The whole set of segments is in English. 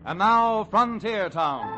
And now, Frontier Town.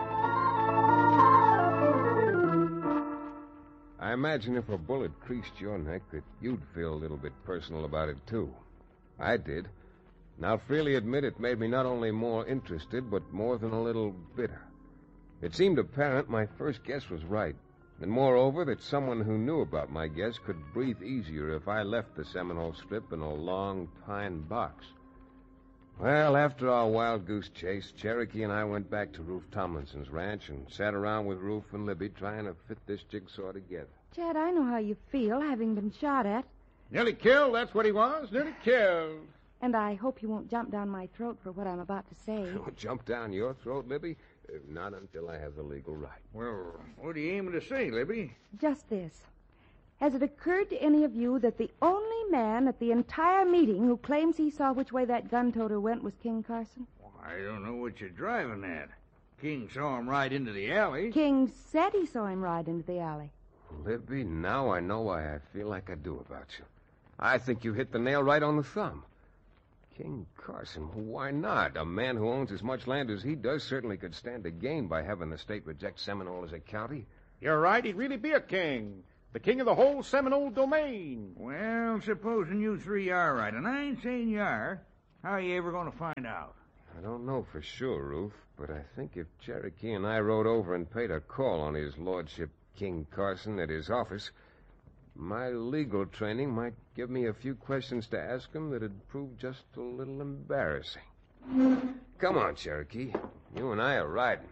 I imagine if a bullet creased your neck that you'd feel a little bit personal about it, too. I did. And I'll freely admit it made me not only more interested, but more than a little bitter. It seemed apparent my first guess was right. And moreover, that someone who knew about my guess could breathe easier if I left the Seminole Strip in a long pine box. Well, after our wild goose chase, Cherokee and I went back to Rufe Tomlinson's ranch and sat around with Rufe and Libby trying to fit this jigsaw together. Chad, I know how you feel, having been shot at. Nearly killed, that's what he was. Nearly killed. And I hope you won't jump down my throat for what I'm about to say. Jump down your throat, Libby? Not until I have the legal right. Well, what are you aiming to say, Libby? Just this. Has it occurred to any of you that the only man at the entire meeting who claims he saw which way that gun-toter went was King Carson? Well, I don't know what you're driving at. King saw him ride into the alley. King said he saw him ride into the alley. Libby, now I know why I feel like I do about you. I think you hit the nail right on the thumb. King Carson, why not? A man who owns as much land as he does certainly could stand to gain by having the state reject Seminole as a county. You're right, he'd really be a king. The king of the whole Seminole domain. Well, supposing you three are right, and I ain't saying you are, how are you ever going to find out? I don't know for sure, Rufe, but I think if Cherokee and I rode over and paid a call on his lordship, King Carson, at his office, my legal training might give me a few questions to ask him that'd prove just a little embarrassing. Come on, Cherokee. You and I are riding.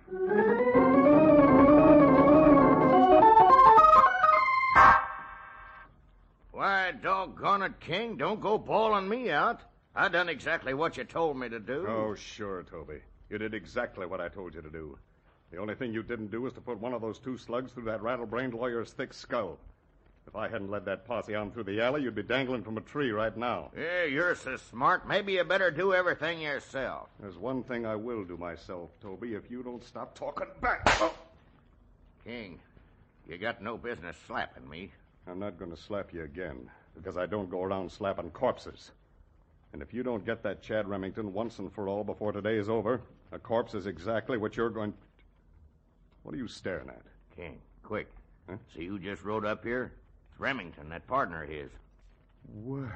Why, doggone it, King, don't go bawling me out. I done exactly what you told me to do. Oh, sure, Toby. You did exactly what I told you to do. The only thing you didn't do was to put one of those two slugs through that rattle-brained lawyer's thick skull. If I hadn't led that posse on through the alley, you'd be dangling from a tree right now. Yeah, you're so smart. Maybe you better do everything yourself. There's one thing I will do myself, Toby, if you don't stop talking back. Oh. King, you got no business slapping me. I'm not going to slap you again, because I don't go around slapping corpses. And if you don't get that Chad Remington once and for all before today is over, a corpse is exactly what you're going... What are you staring at? King, quick. Huh? See who just rode up here? It's Remington, that partner of his. Well,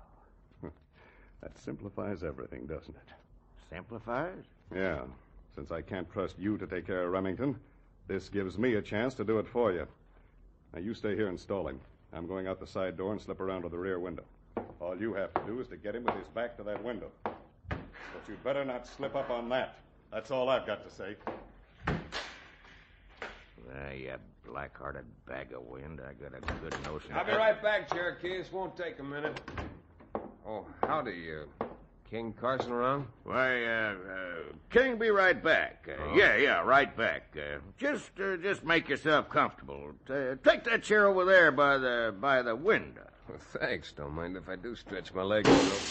that simplifies everything, doesn't it? Simplifies? Yeah. Since I can't trust you to take care of Remington, this gives me a chance to do it for you. Now, you stay here and stall him. I'm going out the side door and slip around to the rear window. All you have to do is to get him with his back to that window. But you'd better not slip up on that. That's all I've got to say. You black-hearted bag of wind. I got a good notion. I'll be right back, Cherokee. This won't take a minute. Oh, howdy, King Carson around? Why, King, be right back. Yeah, right back. Just make yourself comfortable. Take that chair over there by the window. Well, thanks. Don't mind if I do stretch my legs.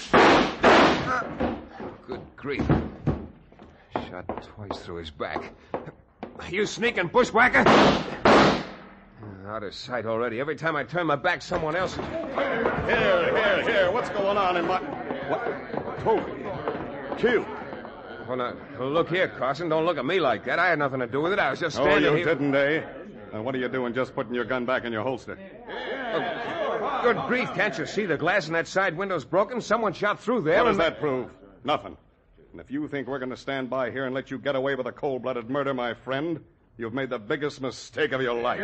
Good grief. Shot twice through his back. You sneaking bushwhacker! Out of sight already. Every time I turn my back, someone else is... Here. What's going on in my... What? Toby. Killed. Well, now, look here, Carson. Don't look at me like that. I had nothing to do with it. I was just standing here. here... Oh, you didn't, eh? Now, what are you doing just putting your gun back in your holster? Good grief. Can't you see the glass in that side window's broken? Someone shot through there. What does that prove? Nothing. And if you think we're going to stand by here and let you get away with a cold-blooded murder, my friend, you've made the biggest mistake of your life.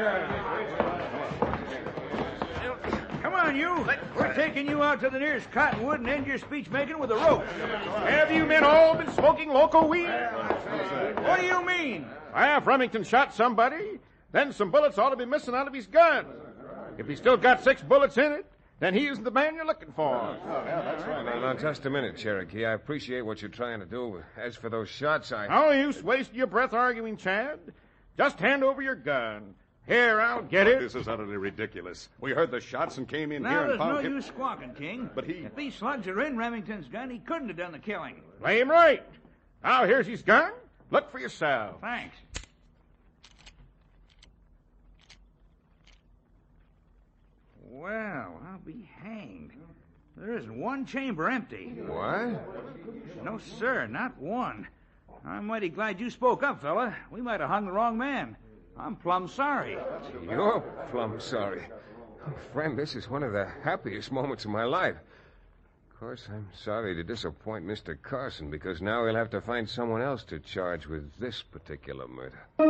Come on, you. We're taking you out to the nearest cottonwood and end your speech-making with a rope. Have you men all been smoking loco weed? What do you mean? If Remington shot somebody, then some bullets ought to be missing out of his gun. If he's still got 6 bullets in it, then he isn't the man you're looking for. That's right. Now, just a minute, Cherokee. I appreciate what you're trying to do. As for those shots, No use wasting your breath arguing, Chad. Just hand over your gun. Here, I'll get it. This is utterly ridiculous. We heard the shots and came in here Now, and there's found no him... use squawking, King. But he... If these slugs are in Remington's gun, he couldn't have done the killing. Play him right. Now, here's his gun. Look for yourself. Thanks. Well, I'll be hanged. There isn't one chamber empty. What? No, sir, not one. I'm mighty glad you spoke up, fella. We might have hung the wrong man. I'm plumb sorry. You're plumb sorry. Oh, friend, this is one of the happiest moments of my life. Of course, I'm sorry to disappoint Mr. Carson, because now we'll have to find someone else to charge with this particular murder.